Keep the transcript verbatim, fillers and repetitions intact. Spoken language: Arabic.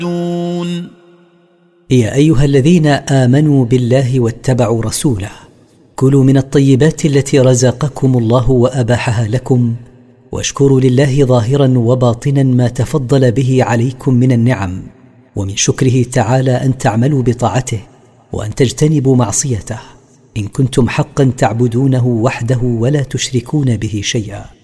يا أيها الذين آمنوا بالله واتبعوا رسوله كلوا من الطيبات التي رزقكم الله وأباحها لكم واشكروا لله ظاهرا وباطنا ما تفضل به عليكم من النعم، ومن شكره تعالى أن تعملوا بطاعته وأن تجتنبوا معصيته إن كنتم حقا تعبدونه وحده ولا تشركون به شيئا.